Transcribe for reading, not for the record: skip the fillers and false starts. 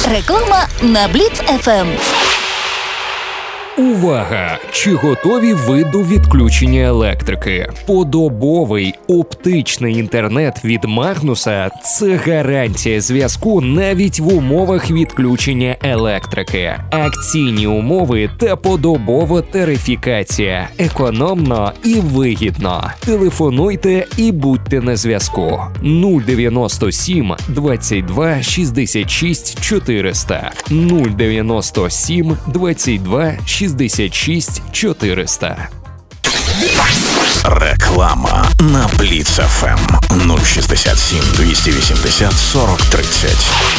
Реклама на Бліц ФМ. Увага! Чи готові ви до відключення електрики? Подобовий оптичний інтернет від Магнуса – це гарантія зв'язку навіть в умовах відключення електрики. Акційні умови та подобова тарифікація. Економно і вигідно. Телефонуйте і будьте на зв'язку. 097 22 66 400. 097 22 66 400. Реклама на Бліц ФМ 067 280 40 30.